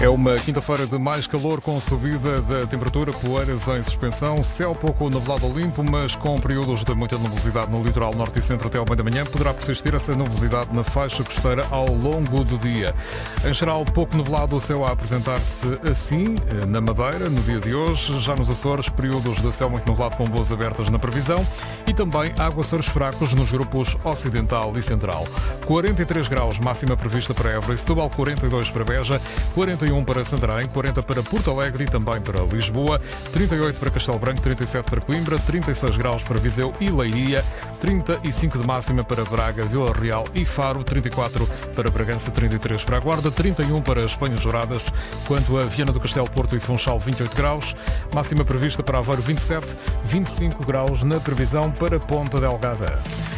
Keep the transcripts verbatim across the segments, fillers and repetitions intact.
É uma quinta-feira de mais calor com subida da temperatura, poeiras em suspensão, céu pouco nublado ou limpo, mas com períodos de muita nubosidade no litoral norte e centro até ao meio da manhã. Poderá persistir essa nubosidade na faixa costeira ao longo do dia. Em geral, pouco nublado, o céu a apresentar-se assim na Madeira no dia de hoje. Já nos Açores, períodos de céu muito nublado com boas abertas na previsão e também aguaceiros fracos nos grupos ocidental e central. quarenta e três graus, máxima prevista para Évora e Setúbal, quarenta e dois para Beja, quarenta e um para Santarém, quarenta para Porto Alegre e também para Lisboa, trinta e oito para Castelo Branco, trinta e sete para Coimbra, trinta e seis graus para Viseu e Leiria, trinta e cinco de máxima para Braga, Vila Real e Faro, trinta e quatro para Bragança, trinta e três para a Guarda, trinta e um para Espanhas Douradas, quanto a Viana do Castelo, Porto e Funchal, vinte e oito graus, máxima prevista para Aveiro, vinte e sete, vinte e cinco graus na previsão para Ponta Delgada.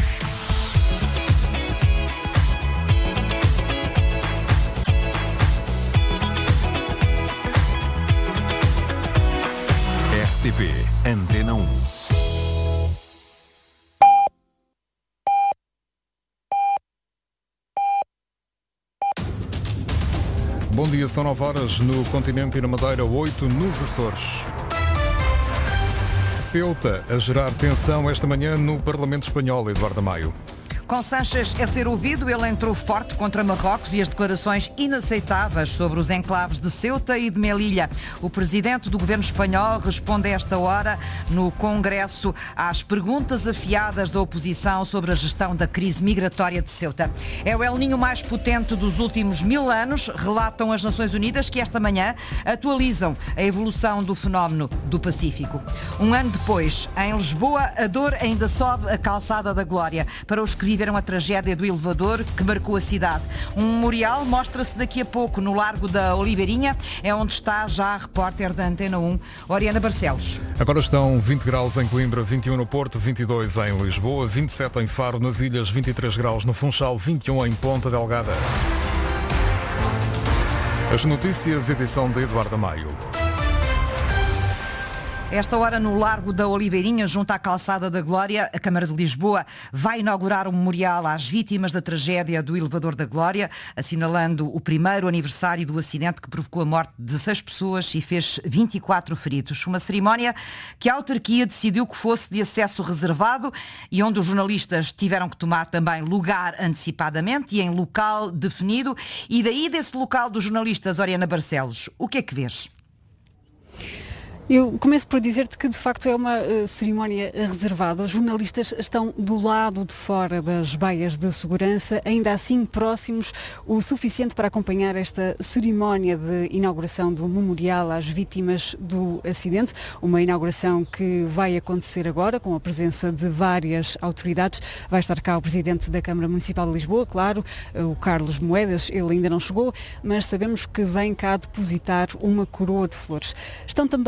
R T P Antena um. Bom dia, são nove horas no continente e na Madeira, oito nos Açores. Ceuta a gerar tensão esta manhã no Parlamento Espanhol, Eduardo Amaio. Com Sánchez a ser ouvido, ele entrou forte contra Marrocos e as declarações inaceitáveis sobre os enclaves de Ceuta e de Melilla. O presidente do governo espanhol responde a esta hora no Congresso às perguntas afiadas da oposição sobre a gestão da crise migratória de Ceuta. É o El Niño mais potente dos últimos mil anos, relatam as Nações Unidas, que esta manhã atualizam a evolução do fenómeno do Pacífico. Um ano depois, em Lisboa, a dor ainda sobe a calçada da Glória para os que viveram a tragédia do elevador que marcou a cidade. Um memorial mostra-se daqui a pouco no Largo da Oliveirinha, é onde está já a repórter da Antena um, Oriana Barcelos. Agora estão vinte graus em Coimbra, vinte e um no Porto, vinte e dois em Lisboa, vinte e sete em Faro, nas Ilhas, vinte e três graus no Funchal, vinte e um em Ponta Delgada. As notícias, edição de Eduardo Amaio. Esta hora, no Largo da Oliveirinha, junto à Calçada da Glória, a Câmara de Lisboa vai inaugurar um memorial às vítimas da tragédia do elevador da Glória, assinalando o primeiro aniversário do acidente que provocou a morte de dezesseis pessoas e fez vinte e quatro feridos. Uma cerimónia que a autarquia decidiu que fosse de acesso reservado e onde os jornalistas tiveram que tomar também lugar antecipadamente e em local definido. E daí, desse local dos jornalistas, Oriana Barcelos, o que é que vês? Eu começo por dizer-te que de facto é uma uh, cerimónia reservada. Os jornalistas estão do lado de fora das baias de segurança, ainda assim próximos o suficiente para acompanhar esta cerimónia de inauguração do memorial às vítimas do acidente. Uma inauguração que vai acontecer agora com a presença de várias autoridades. Vai estar cá o Presidente da Câmara Municipal de Lisboa, claro, o Carlos Moedas, ele ainda não chegou, mas sabemos que vem cá depositar uma coroa de flores. Estão também